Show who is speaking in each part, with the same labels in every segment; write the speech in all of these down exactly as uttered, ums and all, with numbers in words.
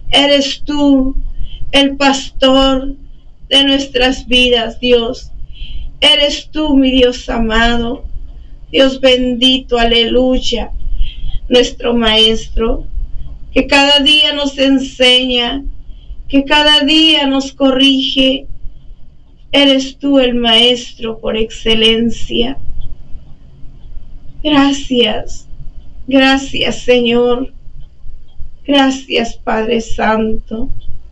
Speaker 1: Eres tú el pastor de nuestras vidas, Dios. Eres tú, mi Dios amado. Dios bendito, aleluya. Nuestro Maestro, que cada día nos enseña, que cada día nos corrige. Eres tú el Maestro por excelencia. Gracias, gracias Señor. Gracias Padre Santo.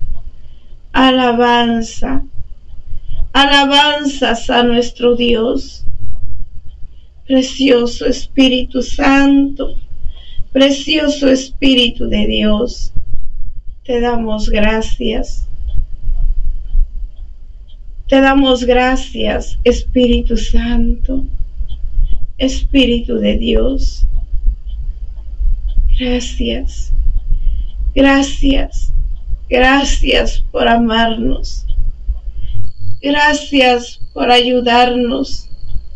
Speaker 1: Alabanza, alabanzas a nuestro Dios. Precioso Espíritu Santo, precioso Espíritu de Dios, te damos gracias. Te damos gracias, Espíritu Santo, Espíritu de Dios. Gracias, gracias, gracias por amarnos. Gracias por ayudarnos.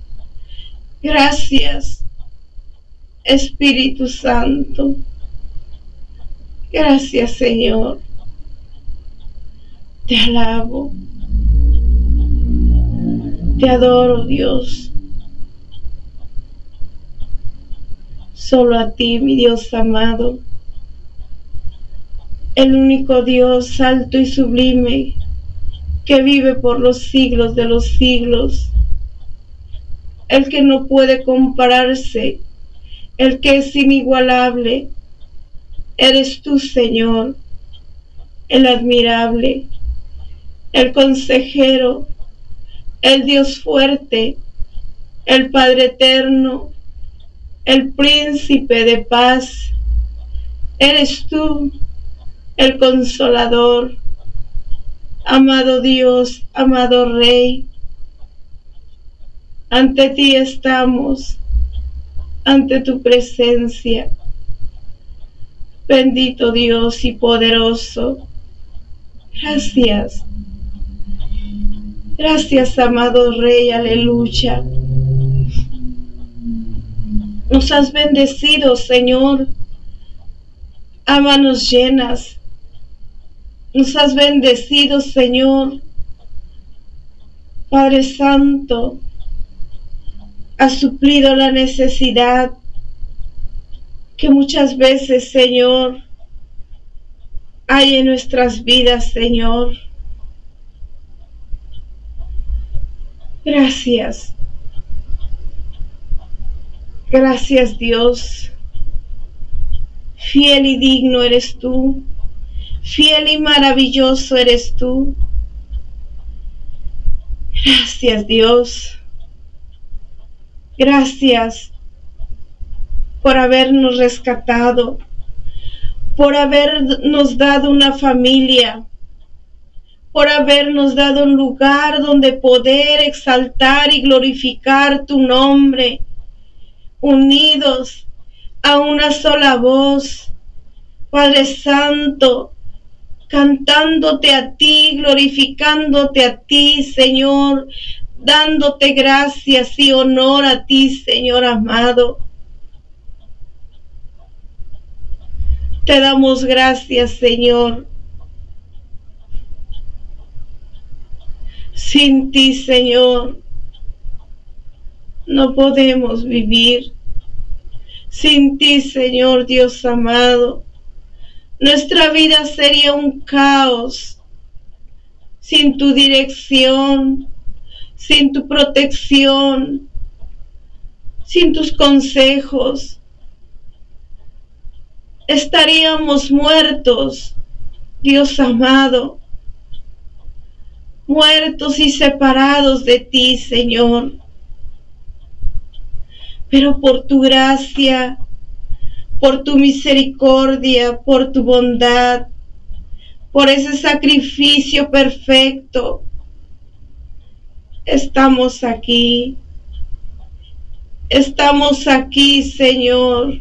Speaker 1: Gracias, Espíritu Santo. Gracias, Señor. Te alabo. Te adoro, Dios. Solo a ti, mi Dios amado, el único Dios alto y sublime que vive por los siglos de los siglos, el que no puede compararse, el que es inigualable. Eres tú, Señor, el admirable, el consejero, el Dios fuerte, el Padre eterno, el príncipe de paz. Eres tú, el consolador, amado Dios, amado Rey. Ante ti estamos, ante tu presencia. Bendito Dios y poderoso. Gracias. Gracias, amado Rey, aleluya. Nos has bendecido, Señor, a manos llenas. Nos has bendecido, Señor, Padre Santo. Has suplido la necesidad que muchas veces, Señor, hay en nuestras vidas, Señor. Gracias. Gracias, Dios. Fiel y digno eres tú. Fiel y maravilloso eres tú. Gracias, Dios. Gracias por habernos rescatado, por habernos dado una familia, por habernos dado un lugar donde poder exaltar y glorificar tu nombre, unidos a una sola voz, Padre Santo, cantándote a ti, glorificándote a ti, Señor, dándote gracias y honor a ti, Señor amado. Te damos gracias, Señor. Sin ti, Señor, no podemos vivir. Sin ti, Señor Dios amado, nuestra vida sería un caos. Sin tu dirección, sin tu protección, sin tus consejos, estaríamos muertos, Dios amado, muertos y separados de ti, Señor. Pero por tu gracia, por tu misericordia, por tu bondad, por ese sacrificio perfecto, estamos aquí. Estamos aquí, Señor.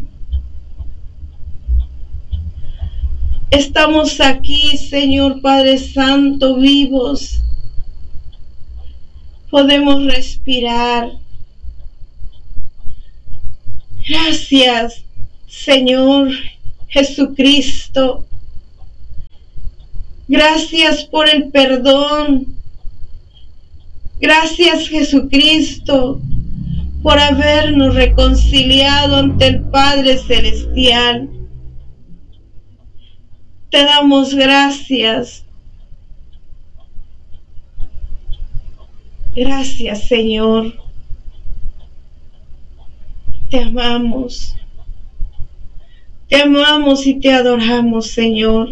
Speaker 1: Estamos aquí, Señor Padre Santo, vivos. Podemos respirar. Gracias, Señor Jesucristo. Gracias por el perdón. Gracias, Jesucristo, por habernos reconciliado ante el Padre Celestial. Te damos gracias. Gracias, Señor. Te amamos. Te amamos y te adoramos, Señor.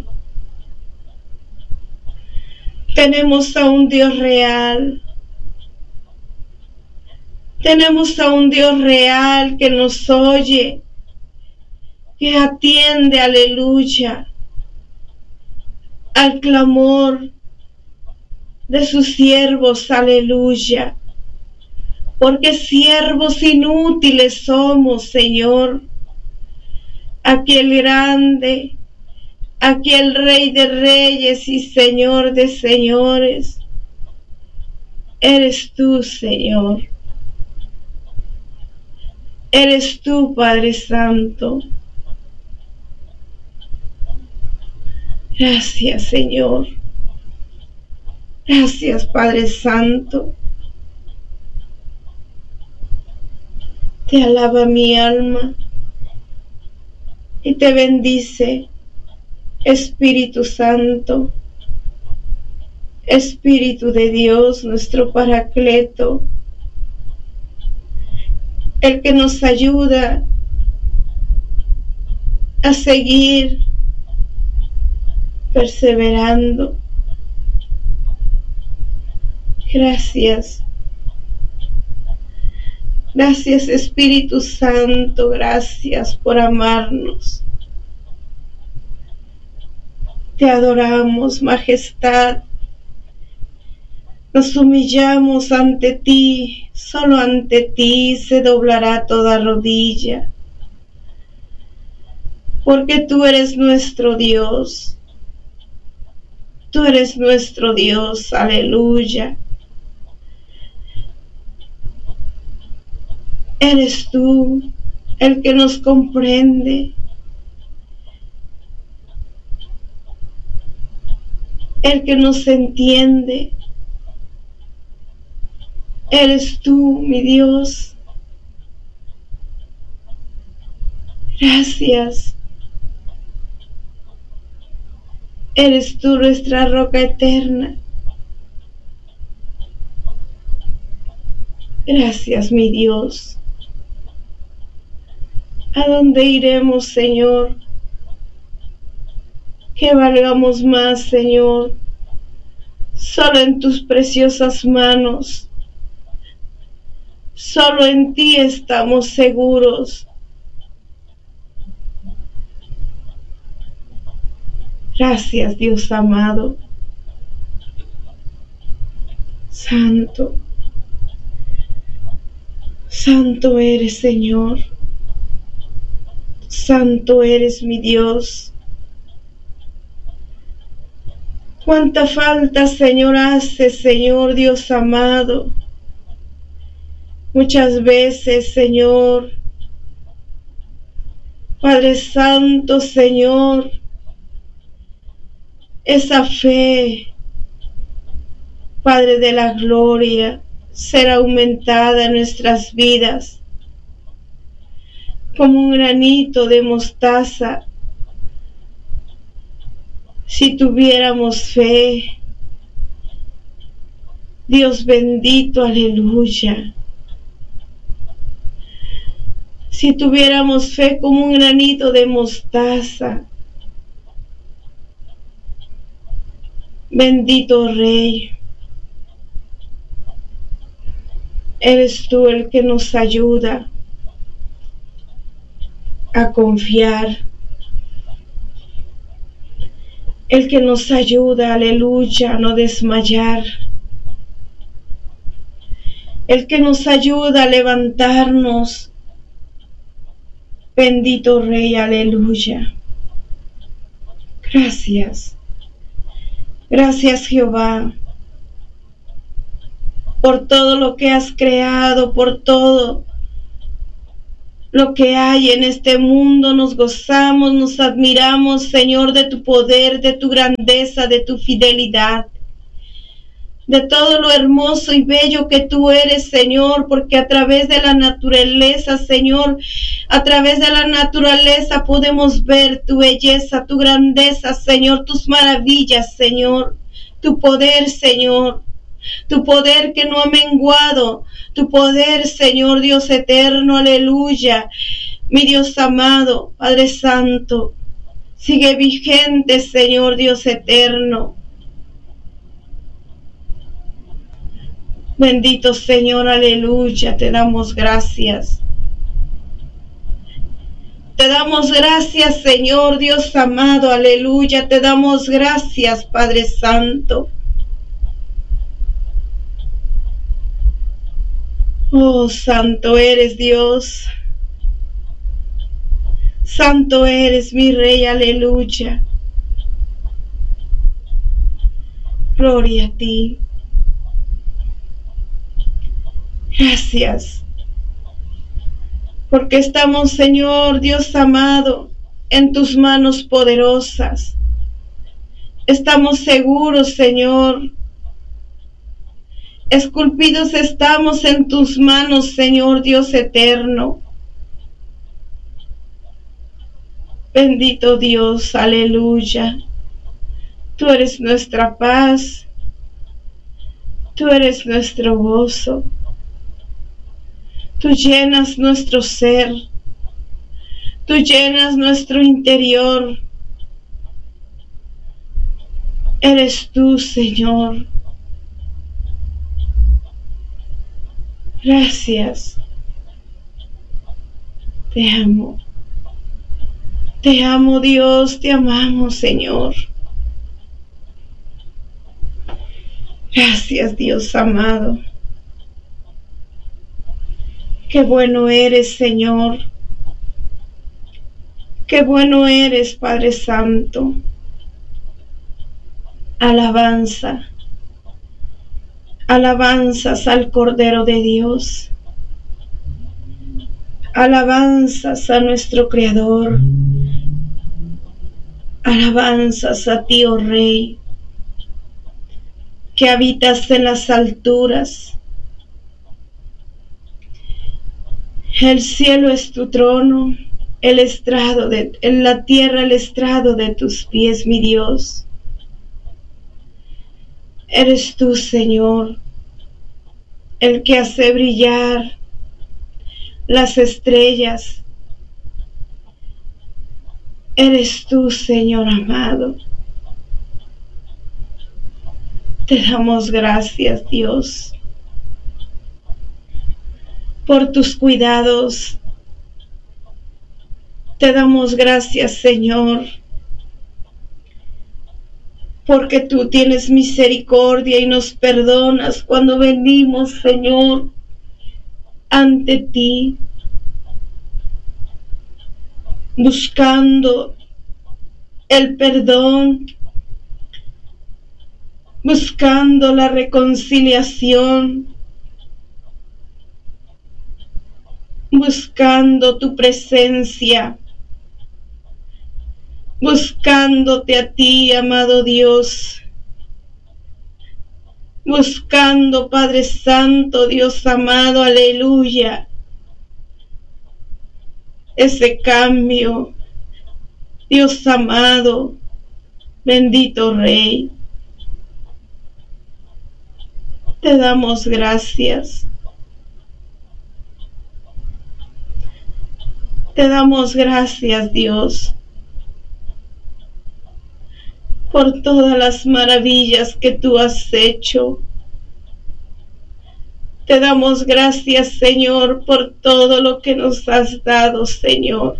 Speaker 1: Tenemos a un Dios real. Tenemos a un Dios real que nos oye, que atiende, aleluya, al clamor de sus siervos, aleluya. Porque siervos inútiles somos, Señor. Aquel grande, aquel Rey de reyes y Señor de señores, eres tú, Señor. Eres tú, Padre Santo. Gracias, Señor. Gracias, Padre Santo. Te alaba mi alma y te bendice, Espíritu Santo, Espíritu de Dios, nuestro Paracleto, el que nos ayuda a seguir perseverando. Gracias. Gracias, Espíritu Santo, gracias por amarnos. Te adoramos, majestad. Nos humillamos ante ti, solo ante ti se doblará toda rodilla. Porque tú eres nuestro Dios. Tú eres nuestro Dios, aleluya. Eres tú el que nos comprende, el que nos entiende. Eres tú, mi Dios. Gracias. Eres tú nuestra roca eterna. Gracias, mi Dios. ¿A dónde iremos, Señor? Que valgamos más, Señor. Solo en tus preciosas manos. Solo en ti estamos seguros. Gracias, Dios amado. Santo. Santo eres, Señor. Santo eres, mi Dios. Cuánta falta, Señor, hace, Señor Dios amado. Muchas veces, Señor, Padre Santo, Señor, esa fe, Padre de la gloria, será aumentada en nuestras vidas como un granito de mostaza. Si tuviéramos fe, Dios bendito, aleluya. Si tuviéramos fe como un granito de mostaza, bendito Rey, eres tú el que nos ayuda a confiar, el que nos ayuda, aleluya, a no desmayar, el que nos ayuda a levantarnos. Bendito Rey, aleluya. Gracias. Gracias, Jehová, por todo lo que has creado, por todo lo que hay en este mundo. Nos gozamos, nos admiramos, Señor, de tu poder, de tu grandeza, de tu fidelidad, de todo lo hermoso y bello que tú eres, Señor, porque a través de la naturaleza, Señor, a través de la naturaleza podemos ver tu belleza, tu grandeza, Señor, tus maravillas, Señor, tu poder, Señor, tu poder que no ha menguado, tu poder, Señor Dios eterno, aleluya. Mi Dios amado, Padre Santo, sigue vigente, Señor Dios eterno. Bendito Señor, aleluya, te damos gracias. Te damos gracias, Señor Dios amado, aleluya, te damos gracias, Padre Santo. Oh, santo eres Dios. Santo eres mi Rey, aleluya. Gloria a ti. Gracias, porque estamos, Señor Dios amado, en tus manos poderosas. Estamos seguros, Señor. Esculpidos estamos en tus manos, Señor Dios eterno. Bendito Dios, aleluya. Tú eres nuestra paz. Tú eres nuestro gozo. Tú llenas nuestro ser, tú llenas nuestro interior. Eres tú, Señor. Gracias. Te amo. Te amo, Dios, te amamos, Señor. Gracias, Dios amado. Qué bueno eres, Señor. Qué bueno eres, Padre Santo. Alabanza. Alabanzas al Cordero de Dios. Alabanzas a nuestro Creador. Alabanzas a ti, oh Rey, que habitas en las alturas. El cielo es tu trono, el estrado de, en la tierra el estrado de tus pies, mi Dios. Eres tú, Señor, el que hace brillar las estrellas. Eres tú, Señor amado. Te damos gracias, Dios, por tus cuidados. Te damos gracias, Señor, porque tú tienes misericordia y nos perdonas cuando venimos, Señor, ante ti, buscando el perdón, buscando la reconciliación, buscando tu presencia, buscándote a ti, amado Dios, buscando, Padre Santo, Dios amado, aleluya, ese cambio, Dios amado, bendito Rey. Te damos gracias. Te damos gracias, Dios, por todas las maravillas que tú has hecho. Te damos gracias, Señor, por todo lo que nos has dado, Señor.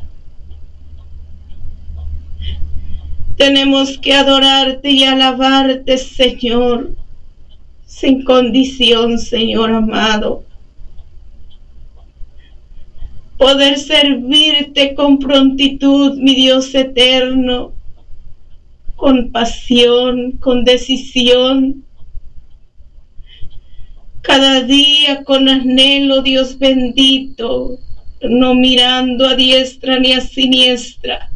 Speaker 1: Tenemos que adorarte y alabarte, Señor, sin condición, Señor amado. Poder servirte con prontitud, mi Dios eterno, con pasión, con decisión, cada día con anhelo, Dios bendito, no mirando a diestra ni a siniestra,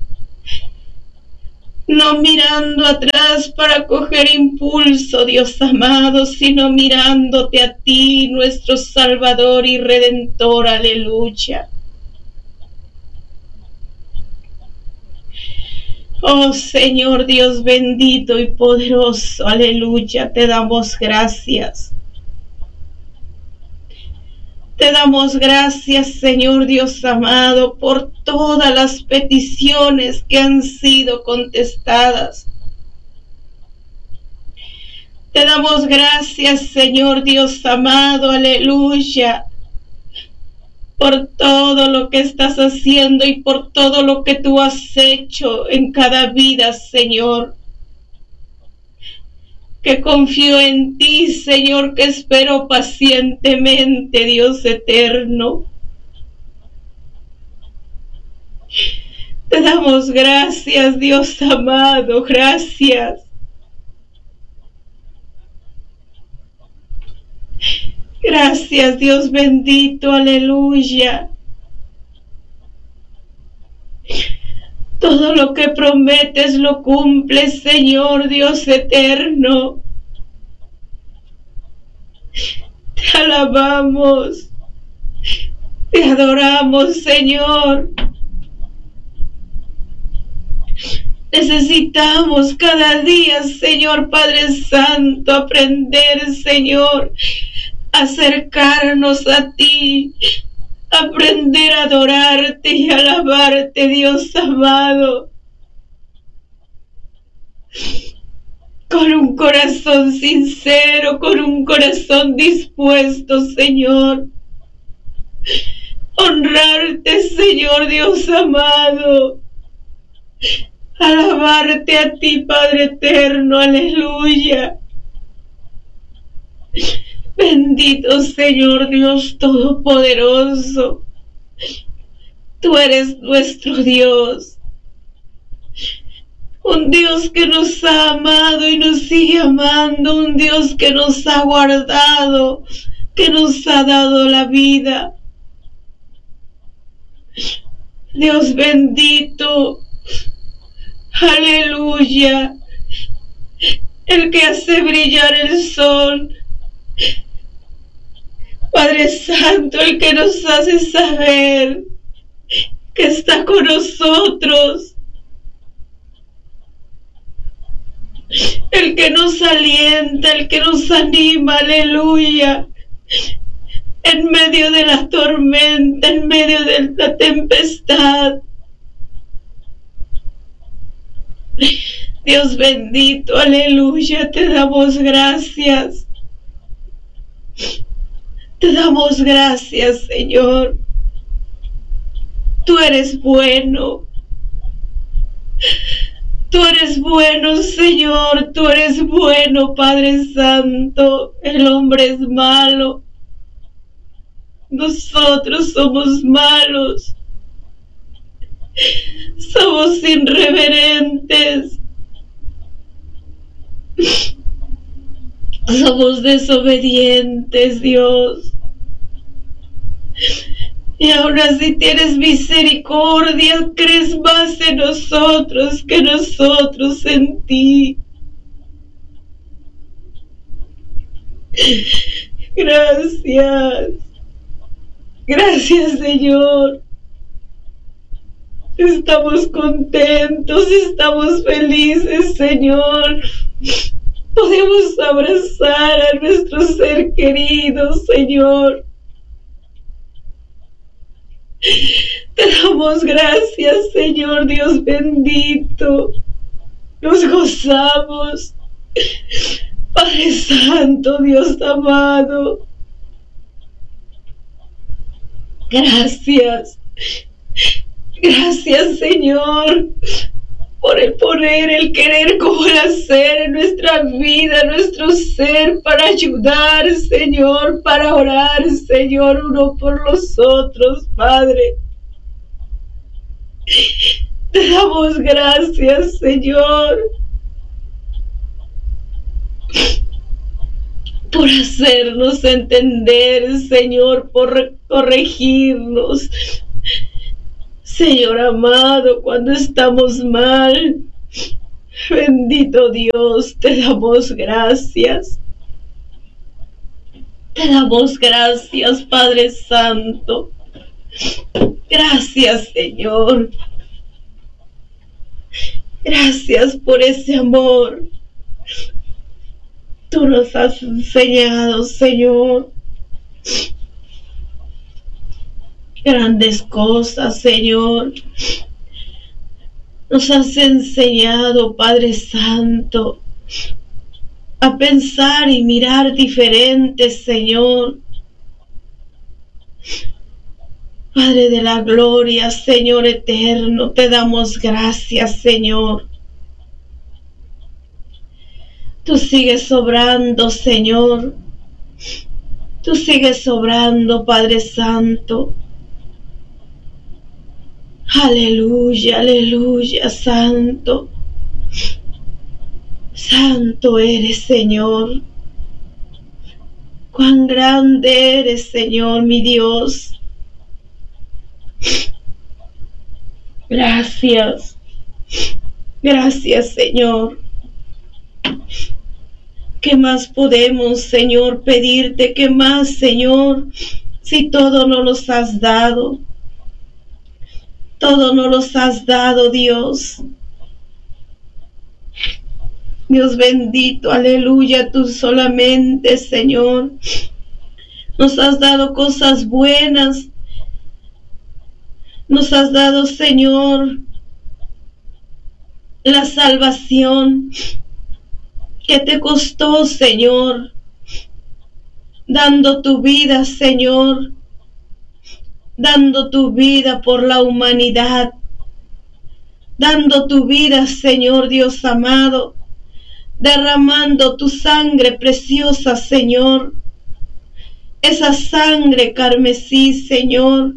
Speaker 1: no mirando atrás para coger impulso, Dios amado, sino mirándote a ti, nuestro Salvador y Redentor, aleluya. Oh Señor Dios bendito y poderoso, aleluya, te damos gracias. Te damos gracias, Señor Dios amado, por todas las peticiones que han sido contestadas. Te damos gracias, Señor Dios amado, aleluya, por todo lo que estás haciendo y por todo lo que tú has hecho en cada vida, Señor. Que confío en ti, Señor, que espero pacientemente, Dios eterno. Te damos gracias, Dios amado, gracias. Gracias, Dios bendito, aleluya. Todo lo que prometes lo cumples, Señor Dios eterno. Te alabamos, te adoramos, Señor. Necesitamos cada día, Señor Padre Santo, aprender, Señor, acercarnos a ti, aprender a adorarte y alabarte, Dios amado, con un corazón sincero, con un corazón dispuesto, Señor, honrarte, Señor Dios amado, alabarte a ti, Padre eterno, aleluya. Bendito Señor Dios Todopoderoso, tú eres nuestro Dios, un Dios que nos ha amado y nos sigue amando, un Dios que nos ha guardado, que nos ha dado la vida. Dios bendito, aleluya, el que hace brillar el sol, Padre Santo, el que nos hace saber que está con nosotros, el que nos alienta, el que nos anima, aleluya, en medio de la tormenta, en medio de la tempestad. Dios bendito, aleluya, te damos gracias. Te damos gracias, Señor. Tú eres bueno. Tú eres bueno, Señor. Tú eres bueno, Padre Santo. El hombre es malo. Nosotros somos malos. Somos irreverentes. Somos desobedientes, Dios. Y aún así tienes misericordia, crees más en nosotros que nosotros en ti. Gracias. Gracias, Señor. Estamos contentos, estamos felices, Señor. Podemos abrazar a nuestro ser querido, Señor. Te damos gracias, Señor Dios bendito. Nos gozamos. Padre Santo, Dios amado. Gracias. Gracias, Señor, por el poner, el querer como el hacer en nuestra vida, nuestro ser, para ayudar, Señor, para orar, Señor, uno por los otros, Padre. Te damos gracias, Señor, por hacernos entender, Señor, por corregirnos, Señor amado, cuando estamos mal, bendito Dios, te damos gracias. Te damos gracias, Padre Santo. Gracias, Señor. Gracias por ese amor. Tú nos has enseñado, Señor, grandes cosas, Señor. Nos has enseñado, Padre Santo, a pensar y mirar diferente, Señor. Padre de la gloria, Señor eterno, te damos gracias, Señor. Tú sigues sobrando, Señor. Tú sigues sobrando, Padre Santo. Aleluya, aleluya, Santo. Santo eres, Señor. Cuán grande eres, Señor, mi Dios. Gracias. Gracias, Señor. ¿Qué más podemos, Señor, pedirte? ¿Qué más, Señor? Si todo nos los has dado. Todo nos los has dado, Dios. Dios bendito, aleluya, tú solamente, Señor. Nos has dado cosas buenas. Nos has dado, Señor, la salvación que te costó, Señor, dando tu vida, Señor, dando tu vida por la humanidad, dando tu vida, Señor Dios amado, derramando tu sangre preciosa, Señor, esa sangre carmesí, Señor.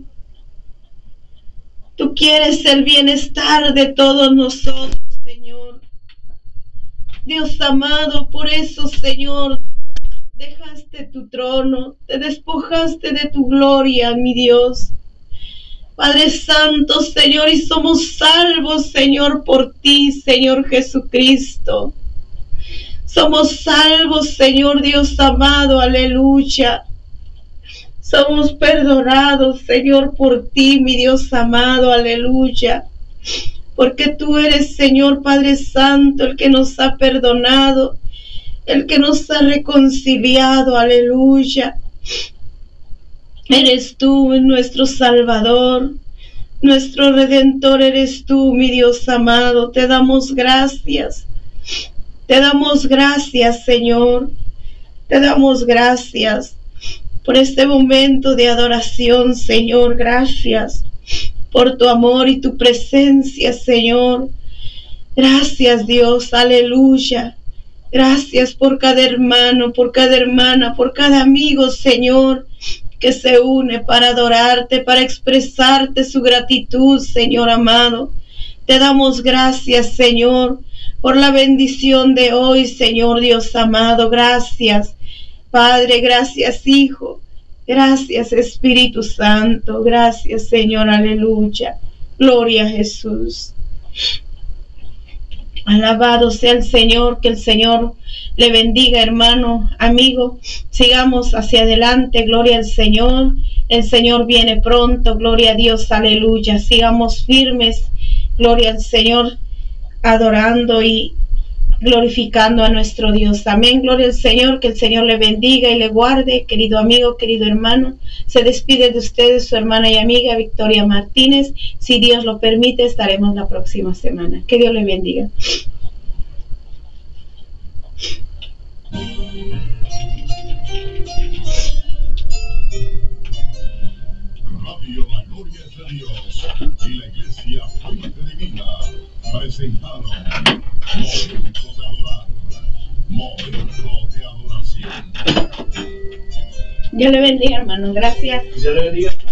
Speaker 1: Tú quieres el bienestar de todos nosotros, Señor. Dios amado, por eso, Señor, dejaste tu trono, te despojaste de tu gloria, mi Dios. Padre Santo, Señor, y somos salvos, Señor, por ti, Señor Jesucristo. Somos salvos, Señor Dios amado, aleluya. Somos perdonados, Señor, por ti, mi Dios amado, aleluya. Porque tú eres, Señor Padre Santo, el que nos ha perdonado, el que nos ha reconciliado, aleluya. Eres tú nuestro Salvador, nuestro Redentor eres tú, mi Dios amado. Te damos gracias, te damos gracias, Señor. Te damos gracias por este momento de adoración, Señor. Gracias por tu amor y tu presencia, Señor. Gracias, Dios, aleluya. Gracias por cada hermano, por cada hermana, por cada amigo, Señor, que se une para adorarte, para expresarte su gratitud, Señor amado. Te damos gracias, Señor, por la bendición de hoy, Señor Dios amado. Gracias, Padre, gracias, Hijo. Gracias, Espíritu Santo. Gracias, Señor, aleluya. Gloria a Jesús. Alabado sea el Señor, que el Señor le bendiga, hermano, amigo. Sigamos hacia adelante, gloria al Señor. El Señor viene pronto, gloria a Dios, aleluya. Sigamos firmes, gloria al Señor, adorando y glorificando a nuestro Dios. Amén, gloria al Señor, que el Señor le bendiga y le guarde. Querido amigo, querido hermano, se despide de ustedes su hermana y amiga Victoria Martínez. Si Dios lo permite, estaremos la próxima semana. Que Dios le bendiga.
Speaker 2: Radio La Gloria es de Dios y la Iglesia Fuente Divina presentaron Momento de Adorar, Momento de Adoración.
Speaker 1: Dios le bendiga, hermano. Gracias.
Speaker 3: Dios le bendiga.